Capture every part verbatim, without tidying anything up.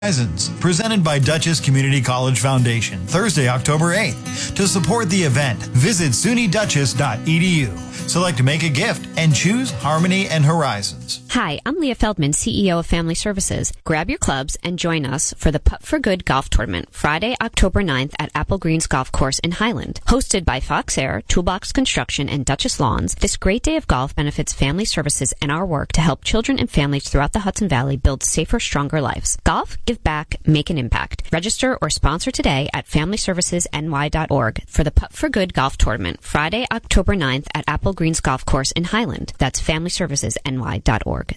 Horizons, presented by Dutchess Community College Foundation, Thursday, October eighth. To support the event, visit S U N Y Dutchess dot E D U. Select to make a gift and choose Harmony and Horizons. Hi, I'm Leah Feldman, C E O of Family Services. Grab your clubs and join us for the Putt for Good Golf Tournament, Friday, October ninth at Apple Greens Golf Course in Highland. Hosted by Fox Air, Toolbox Construction, and Dutchess Lawns, this great day of golf benefits Family Services and our work to help children and families throughout the Hudson Valley build safer, stronger lives. Golf, give back, make an impact. Register or sponsor today at family services n y dot org for the Putt for Good Golf Tournament, Friday, October ninth at Apple Greens Golf Course in Highland. That's family services n y dot org.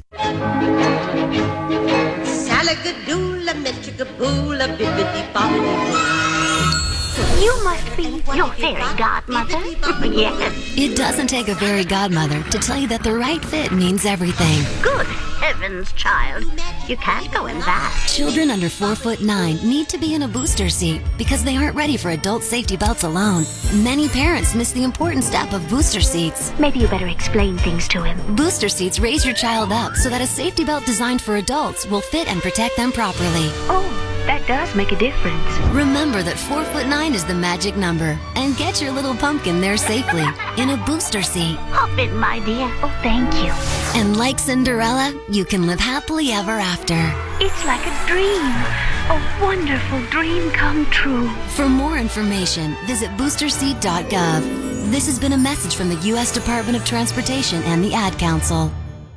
Salagadoola, metricaboola, bibbidi bobbidi. You must be your fairy godmother. Yes. It doesn't take a fairy godmother to tell you that the right fit means everything. Good heavens, child. You can't go in that. Children under four foot nine need to be in a booster seat because they aren't ready for adult safety belts alone. Many parents miss the important step of booster seats. Maybe you better explain things to him. Booster seats raise your child up so that a safety belt designed for adults will fit and protect them properly. Oh, that does make a difference. Remember that four foot nine is the magic number, and get your little pumpkin there safely in a booster seat. Hop in, my dear. Oh, thank you. And like Cinderella, you can live happily ever after. It's like a dream, a wonderful dream come true. For more information, visit booster seat dot gov. This has been a message from the U S Department of Transportation and the Ad Council.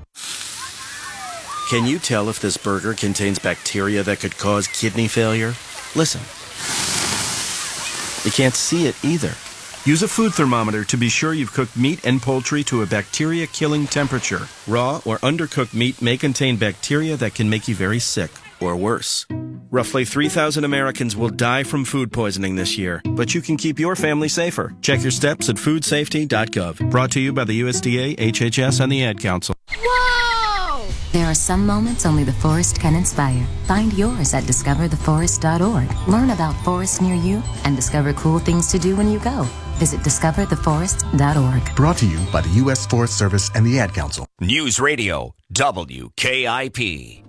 Can you tell if this burger contains bacteria that could cause kidney failure? Listen. You can't see it either. Use a food thermometer to be sure you've cooked meat and poultry to a bacteria-killing temperature. Raw or undercooked meat may contain bacteria that can make you very sick, or worse. Roughly three thousand Americans will die from food poisoning this year, but you can keep your family safer. Check your steps at food safety dot gov. Brought to you by the U S D A, H H S, and the Ad Council. Whoa! There are some moments only the forest can inspire. Find yours at discover the forest dot org. Learn about forests near you and discover cool things to do when you go. Visit discover the forest dot org. Brought to you by the U S Forest Service and the Ad Council. News Radio, W K I P.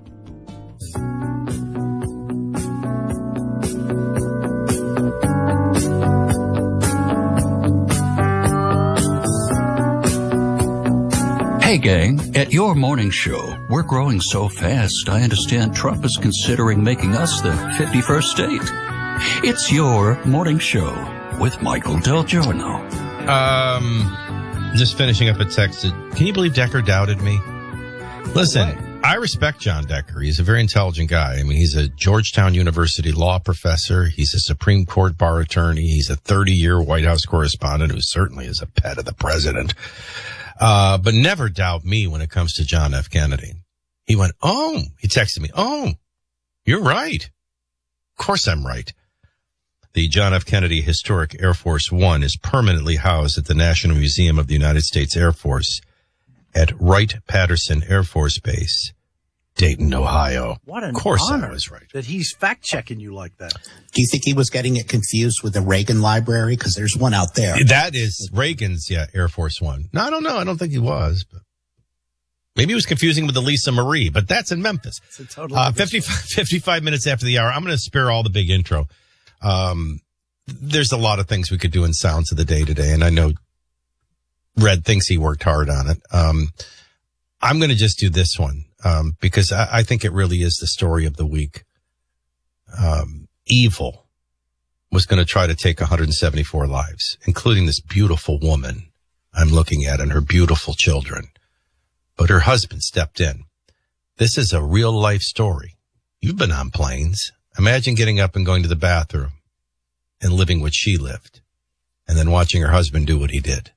Hey gang, at your morning show, we're growing so fast, I understand Trump is considering making us the fifty-first state. It's your morning show with Michael Del Giorno. Um, just finishing up a text. Can you believe Decker doubted me? Listen, I respect John Decker. He's a very intelligent guy. I mean, he's a Georgetown University law professor. He's a Supreme Court bar attorney. He's a thirty-year White House correspondent who certainly is a pet of the president. Uh, but never doubt me when it comes to John F. Kennedy. He went, oh, he texted me, oh, you're right. Of course I'm right. The John F. Kennedy Historic Air Force One is permanently housed at the National Museum of the United States Air Force at Wright-Patterson Air Force Base, Dayton, Ohio. What an of course honor I was right. that he's fact-checking you like that. Do you think he was getting it confused with the Reagan Library? Because there's one out there. That is Reagan's, yeah, Air Force One. No, I don't know. I don't think he was. But maybe he was confusing with the Lisa Marie, but that's in Memphis. It's a totally uh, fifty-five, fifty-five minutes after the hour. I'm going to spare all the big intro. Um, there's a lot of things we could do in Sounds of the Day today, and I know Red thinks he worked hard on it. Um, I'm going to just do this one. Um, because I, I think it really is the story of the week. Um, evil was going to try to take one hundred seventy-four lives, including this beautiful woman I'm looking at and her beautiful children. But her husband stepped in. This is a real life story. You've been on planes. Imagine getting up and going to the bathroom and living what she lived and then watching her husband do what he did.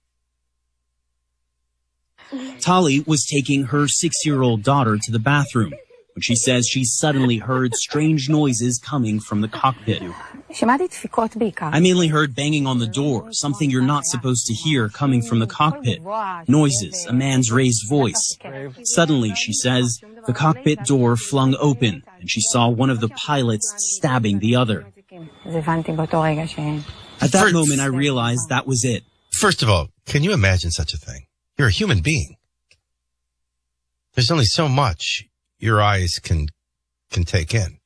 Tali was taking her six-year-old daughter to the bathroom when she says she suddenly heard strange noises coming from the cockpit. I mainly heard banging on the door, something you're not supposed to hear coming from the cockpit. Noises, a man's raised voice. Suddenly, she says, the cockpit door flung open and she saw one of the pilots stabbing the other. At that moment, I realized that was it. First of all, can you imagine such a thing? You're a human being. There's only so much your eyes can can take in.